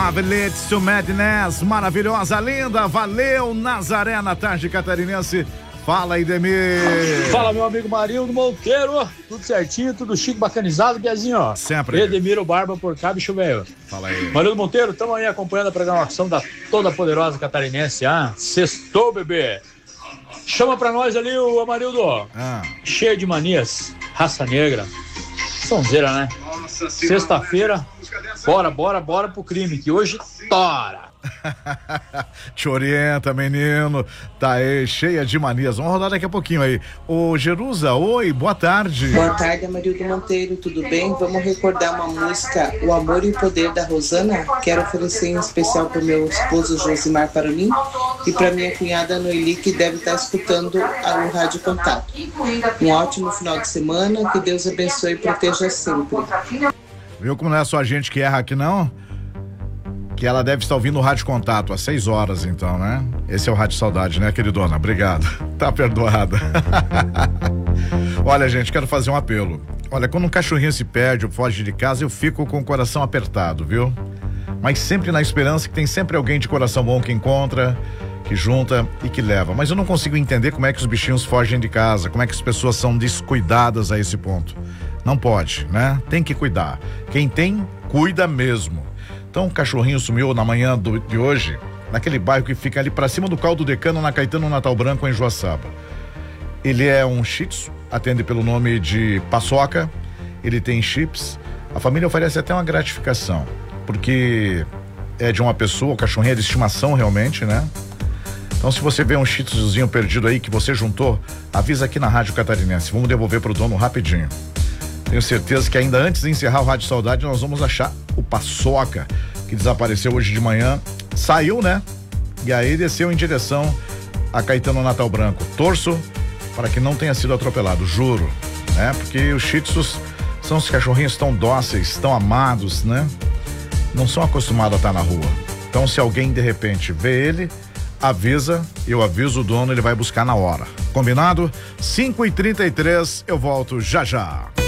Love Leads to Madness, maravilhosa, linda, valeu, Nazaré na tarde catarinense. Fala, Edemir. Fala, meu amigo Marildo Monteiro, tudo certinho, tudo chique, bacanizado, Guezinho, ó. Sempre. Edemiro Barba por cá, bicho velho. Fala aí. Marildo Monteiro, estamos aí acompanhando a programação da toda poderosa catarinense, sextou, bebê. Chama pra nós ali o Amarildo, cheio de manias, raça negra, sonzeira, né? Sexta-feira, bora pro crime, que hoje tora. Te orienta, menino. Tá aí, cheia de manias. Vamos rodar daqui a pouquinho aí. Ô, Jerusa, oi, boa tarde. Boa tarde, Amarildo Monteiro, tudo bem? Vamos recordar uma música, O Amor e o Poder, da Rosana. Quero oferecer em especial pro meu esposo Josimar Parolim e pra minha cunhada Noeli, que deve estar escutando o Rádio Contato. Um ótimo final de semana, que Deus abençoe e proteja sempre. Viu como não é só a gente que erra aqui, não? Que ela deve estar ouvindo o Rádio Contato às 6 horas, então, né? Esse é o Rádio Saudade, né, queridona? Obrigado. Tá perdoada. Olha, gente, quero fazer um apelo. Olha, quando um cachorrinho se perde ou foge de casa, eu fico com o coração apertado, viu? Mas sempre na esperança que tem sempre alguém de coração bom que encontra, que junta e que leva. Mas eu não consigo entender como é que os bichinhos fogem de casa, como é que as pessoas são descuidadas a esse ponto. Não pode, né? Tem que cuidar. Quem tem, cuida mesmo. Então o cachorrinho sumiu na manhã de hoje, naquele bairro que fica ali pra cima do Caldo Decano, na Caetano Natal Branco, em Joaçaba. Ele é um Shih Tzu, atende pelo nome de Paçoca, ele tem chips. A família oferece até uma gratificação, porque é de uma pessoa, o cachorrinho é de estimação realmente, né? Então se você vê um Shih Tzuzinho perdido aí que você juntou, avisa aqui na Rádio Catarinense, vamos devolver pro dono rapidinho. Tenho certeza que ainda antes de encerrar o Rádio Saudade, nós vamos achar o Paçoca, que desapareceu hoje de manhã. Saiu, né? E aí desceu em direção a Caetano Natal Branco. Torço para que não tenha sido atropelado, juro, né? Porque os Shih Tzus são os cachorrinhos tão dóceis, tão amados, né? Não são acostumados a estar na rua. Então, se alguém de repente vê ele, avisa, eu aviso o dono, ele vai buscar na hora. Combinado? 5h33, eu volto já já.